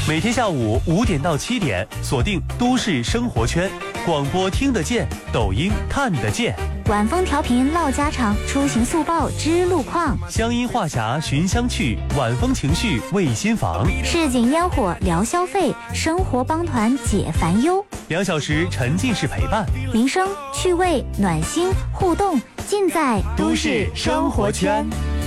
每天下午5点到7点，锁定都市生活圈，广播听得见，抖音看得见。 晚风调频唠家常，出行速报知路况， 乡音话匣寻香去，晚风情绪慰心房。 市井烟火聊消费，生活帮团解烦忧。 2小时沉浸式陪伴， 民生趣味暖心互动，尽在都市生活圈。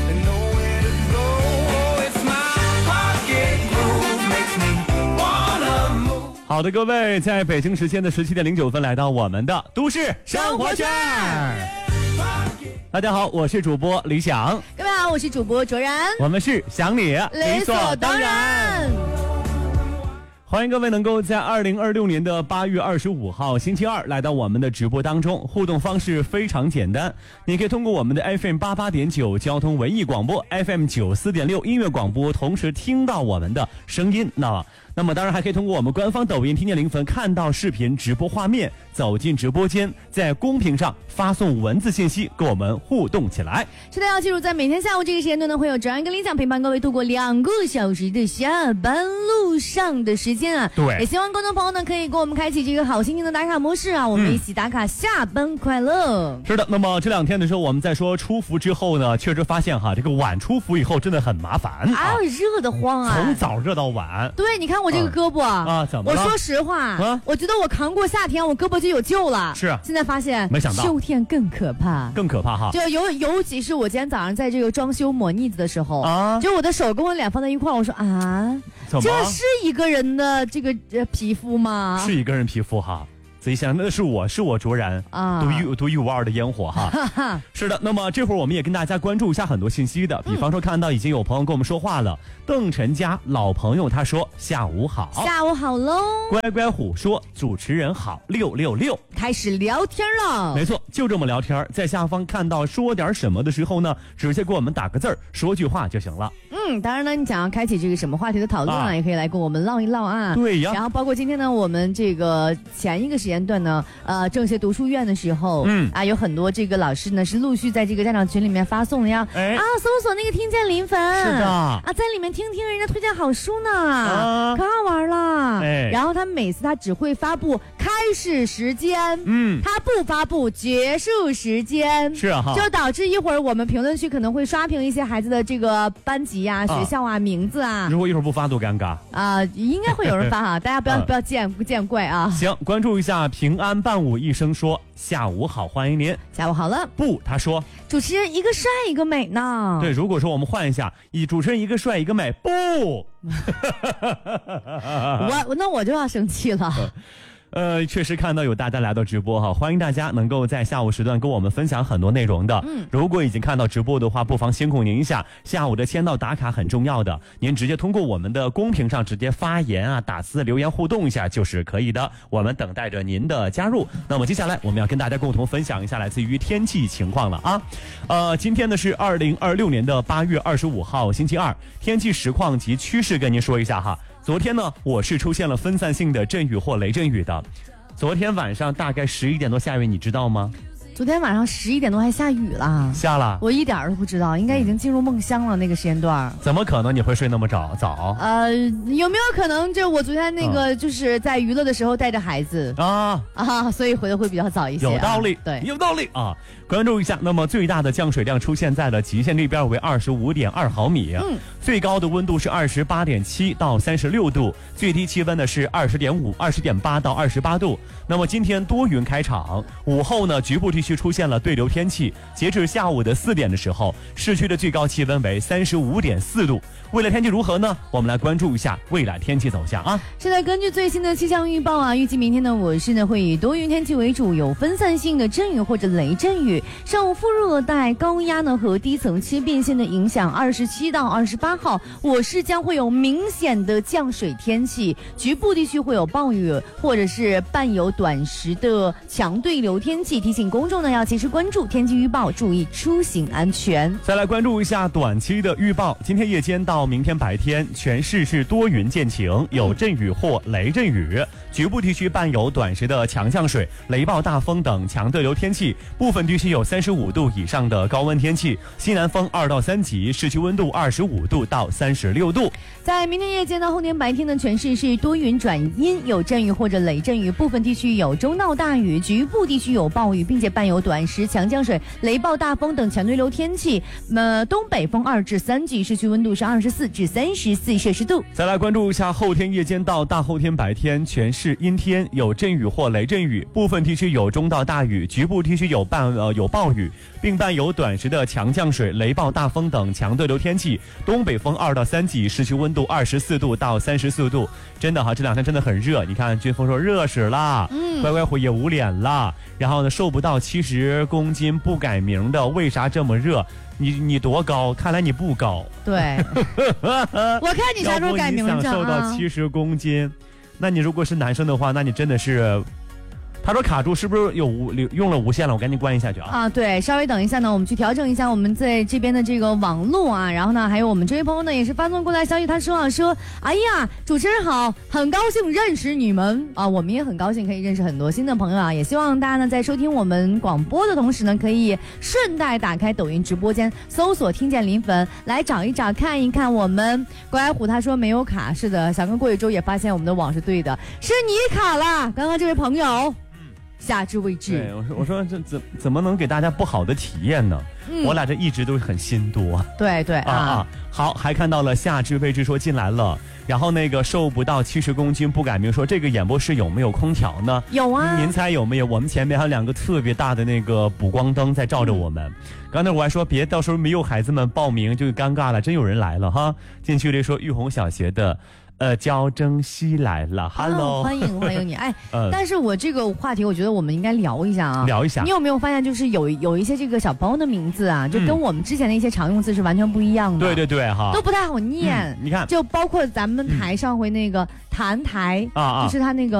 好的，各位，在北京时间的17点09分，来到我们的都市生活圈。大家好，我是主播李想。 各位好，我是主播卓然。 我们是想你理所当然。 欢迎各位能够在2026年的8月25号星期二来到我们的直播当中，互动方式非常简单，你可以通过我们的 FM88.9 交通文艺广播 FM94.6 音乐广播同时听到我们的声音。那么当然还可以通过我们官方抖音听见零分看到视频直播画面，走进直播间，在公屏上发送文字信息跟我们互动起来。 是的，要记住在每天下午这个时间段呢，会有卓然跟李想陪伴各位度过2个小时的下班路上的时间啊。 对， 也希望观众朋友呢可以跟我们开启这个好心情的打卡模式啊，我们一起打卡下班快乐。 是的，那么这2天的时候我们在说出服之后呢，确实发现这个晚出服以后真的很麻烦热得慌啊， 从早热到晚。 对，你看我这个胳膊怎么了？ 我说实话我觉得我扛过夏天我胳膊就有救了。 是， 现在发现没想到秋天更可怕就尤其是我今天早上在这个装修抹腻子的时候就我的手跟我脸放在一块，我说这是一个人的这个皮肤吗？ 是一个人皮肤仔细想，那是我卓然独一无二的烟火是的，那么这会儿我们也跟大家关注一下很多信息的，比方说看到已经有朋友跟我们说话了。邓晨家老朋友他说下午好。 下午好喽。 乖乖虎说主持人好666。 开始聊天了。 没错，就这么聊天，在下方看到说点什么的时候呢，直接给我们打个字儿，说句话就行了。 当然呢，你想要开启这个什么话题的讨论也可以来跟我们唠一唠啊。 对呀。 然后包括今天呢，我们这个前一个时间段呢，政协读书院的时候，有很多这个老师呢是陆续在这个家长群里面发送了搜索那个听见零分， 是的在里面听人家推荐好书呢，可好玩了。然后他每次他只会发布开始时间，他不发布结束时间， 是就导致一会儿我们评论区可能会刷屏一些孩子的这个班级学校名字如果一会儿不发多尴尬应该会有人发大家不要见怪行， 关注一下平安伴舞一生说下午好，欢迎您。 下午好了。 不，他说主持人一个帅一个美呢。 对，如果说我们换一下，主持人一个帅一个美，不那我就要生气了。 确实看到有大家来到直播欢迎大家能够在下午时段跟我们分享很多内容的。如果已经看到直播的话，不妨辛苦您一下，下午的签到打卡很重要的，您直接通过我们的公屏上直接发言打字留言互动一下就是可以的，我们等待着您的加入。那么接下来我们要跟大家共同分享一下来自于天气情况了今天呢是2026年的8月25号星期二，天气实况及趋势跟您说一下昨天呢，我市出现了分散性的阵雨或雷阵雨的。昨天晚上大概11点多下雨，你知道吗？ 昨天晚上11点多还下雨了， 下了， 我一点都不知道，应该已经进入梦乡了那个时间段。 怎么可能你会睡那么早？ 有没有可能就我昨天那个就是在娱乐的时候带着孩子所以回的会比较早一些。 有道理， 对， 有道理关注一下，那么最大的降水量出现在了极限这边为25.2毫米，最高的温度是28.7到36度，最低气温呢是20.5、20.8到28度。那么今天多云开场，午后呢局部地区出现了对流天气，截至下午的4点的时候，市区的最高气温为35.4度。未来天气如何呢？我们来关注一下未来天气走向现在根据最新的气象预报预计明天呢我市呢会以多云天气为主，有分散性的阵雨或者雷阵雨。上午副热带高压呢和低层切变线的影响，27到28号我市将会有明显的降水天气，局部地区会有暴雨或者是伴有短时的强对流天气，提醒公众众呢要及时关注天气预报，注意出行安全。 再来关注一下短期的预报，今天夜间到明天白天，全市是多云见晴，有阵雨或雷阵雨，局部地区伴有短时的强降水、雷暴大风等强对流天气，部分地区有35度以上的高温天气，西南风2到3级，市区温度25度到36度。 在明天夜间到后天白天呢，全市是多云转阴，有阵雨或者雷阵雨，部分地区有中到大雨，局部地区有暴雨，并且伴有短时强降水、雷暴大风等强对流天气。东北风2至3级，市区温度是24至34摄氏度。 再来关注一下后天夜间到大后天白天，全市阴天，有阵雨或雷阵雨，部分地区有中到大雨，局部地区有暴雨，并伴有短时的强降水、雷暴大风等强对流天气。东北风2到3级，市区温度24度到34度。真的哈，这2天真的很热。你看军峰说热死了，乖乖虎也捂脸了，然后呢瘦不到70公斤不改名的，为啥这么热？你多高？看来你不高。 对，我看你啥时候改名字？想瘦到70公斤，那你如果是男生的话，那你真的是。他说卡住，是不是用了无线了？我赶紧关一下去啊！ 啊，对，稍微等一下呢，我们去调整一下我们在这边的这个网络啊。然后呢，还有我们这位朋友呢也是发送过来消息，他说哎呀，主持人好，很高兴认识你们啊，我们也很高兴可以认识很多新的朋友啊。也希望大家呢在收听我们广播的同时呢，可以顺带打开抖音直播间，搜索听见临汾，来找一找看一看我们。乖虎他说没有卡，是的，小哥过一周也发现我们的网是对的，是你卡了，刚刚这位朋友。下至位置。 对，我说这怎么能给大家不好的体验呢？我俩这一直都是很心多。 对对啊， 好，还看到了夏至位置说进来了，然后那个瘦不到70公斤不改名说这个演播室有没有空调呢？ 有啊， 您猜有没有？我们前面还有2个特别大的那个补光灯在照着我们。刚才我还说别到时候没有孩子们报名就尴尬了，真有人来了哈。进去里说玉红小学的。焦征熙来了 ，Hello， 欢迎你，哎，但是我这个话题，我觉得我们应该聊一下啊， 聊一下。 你有没有发现，就是有一些这个小朋友的名字啊，就跟我们之前的一些常用字是完全不一样的， 对哈， 都不太好念。 你看， 就包括咱们台上回那个弹台啊，就是他那个。